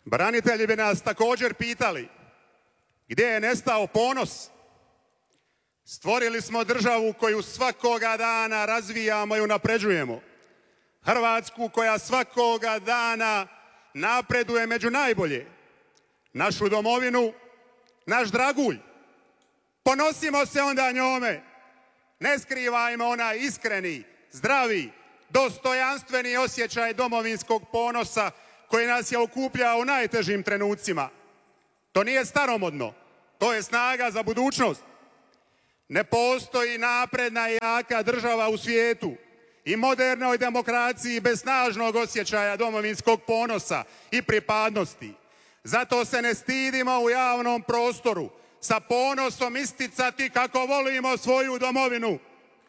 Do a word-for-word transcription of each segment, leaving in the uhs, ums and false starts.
Branitelji bi nas također pitali gdje je nestao ponos. Stvorili smo državu koju svakoga dana razvijamo i unapređujemo. Hrvatsku koja svakoga dana napreduje među najbolje. Našu domovinu, naš dragulj. Ponosimo se onda njome. Ne skrivajmo onaj iskreni, zdravi, dostojanstveni osjećaj domovinskog ponosa koji nas je okupljao u najtežim trenucima. To nije staromodno, to je snaga za budućnost. Ne postoji napredna i jaka država u svijetu i modernoj demokraciji bez snažnog osjećaja domovinskog ponosa i pripadnosti. Zato se ne stidimo u javnom prostoru sa ponosom isticati kako volimo svoju domovinu.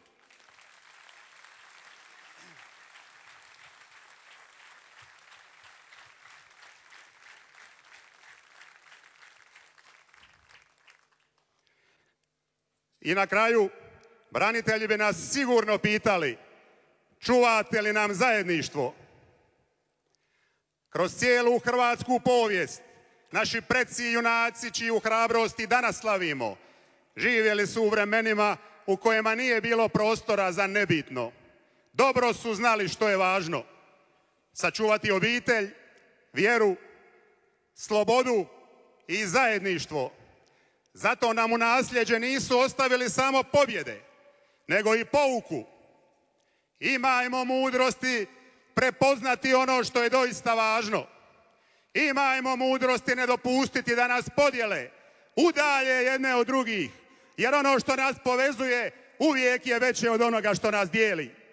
I na kraju, branitelji bi nas sigurno pitali, čuvate li nam zajedništvo? Kroz cijelu hrvatsku povijest, naši preci i junaci čiju hrabrosti danas slavimo, živjeli su u vremenima u kojima nije bilo prostora za nebitno. Dobro su znali što je važno. Sačuvati obitelj, vjeru, slobodu i zajedništvo. Zato nam u nasljeđe nisu ostavili samo pobjede, nego i pouku. Imajmo mudrosti prepoznati ono što je doista važno. Imajmo mudrosti ne dopustiti da nas podjele, udalje jedne od drugih, jer ono što nas povezuje uvijek je veće od onoga što nas dijeli.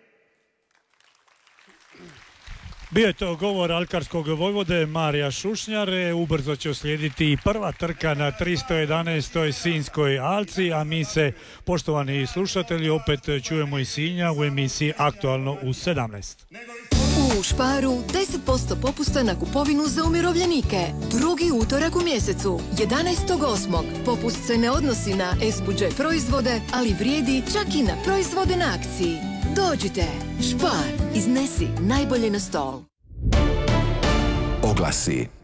Bio je to govor alkarskog vojvode Marija Šušnjare. Ubrzo će uslijediti i prva trka na tristo jedanaestoj Sinjskoj alci, a mi se, poštovani slušatelji, opet čujemo iz Sinja u emisiji Aktualno u sedamnaest. U Sparu deset posto popusta na kupovinu za umirovljenike. Drugi utorak u mjesecu, jedanaestog osmog Popust se ne odnosi na S B J proizvode, ali vrijedi čak i na proizvode na akciji. Dođite, Spar, iznesi najbolje na stol. Oglasi.